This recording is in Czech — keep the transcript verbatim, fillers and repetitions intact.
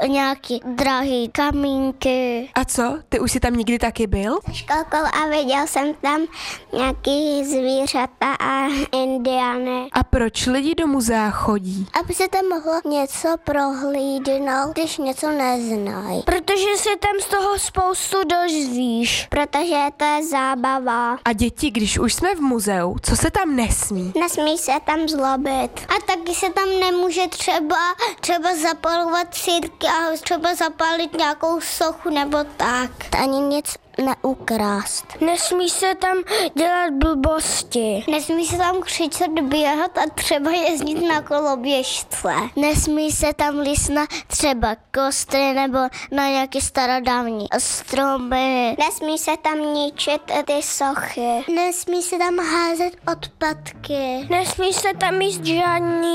nějaký drahý kamínky. A co? Ty už jsi tam někdy taky byl? Školkou a viděl jsem tam nějaký zvířata a indiány. A proč lidi do muzea chodí? Aby se tam mohlo něco prohlídnout, když něco neznají. Protože si tam z toho spoustu dozvíš. Protože to je zábava. A děti, když už jsme v muzeu, co se tam nesmí? Nesmí se tam zlobit. A taky se tam nemůže třeba, třeba zapalovat sýrky a třeba zapálit nějakou sochu nebo tak. Ani nic neukrást. Nesmí se tam dělat blbosti. Nesmí se tam křičet, běhat a třeba jezdit na koloběžce. Nesmí se líst lisna třeba kostry nebo na nějaké starodávní stromy. Nesmí se tam ničit ty sochy. Nesmí se tam házet odpadky. Nesmí se tam jíst žádný